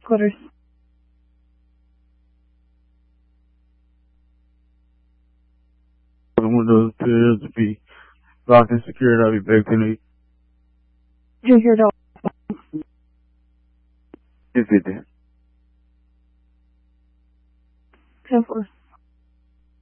Quarters. The windows appear to be locked and secured. I'll be back in You're here to 8:50. 10-4.